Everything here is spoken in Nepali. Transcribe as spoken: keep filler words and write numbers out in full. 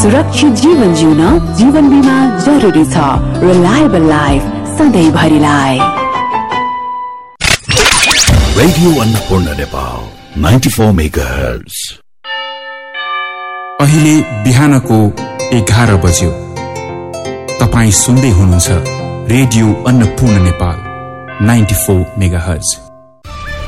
सुरक्षित जीवन जिउन जीवन बीमा जरुरी छ। Reliable life सधैँभरिलाई। Radio Annapurna Nepal चौरानब्बे मेगाहर्ज। अहिले बिहानको एघार बज्यो। तपाईँ सुन्दै हुनुहुन्छ रेडियो अन्नपूर्ण नेपाल चौरानब्बे मेगाहर्ज।